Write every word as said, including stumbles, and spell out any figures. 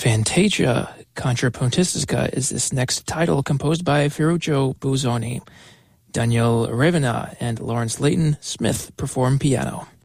Fantasia Contrapuntistica is this next title, composed by Ferruccio Busoni. Daniel Ravenna and Lawrence Leighton Smith perform piano.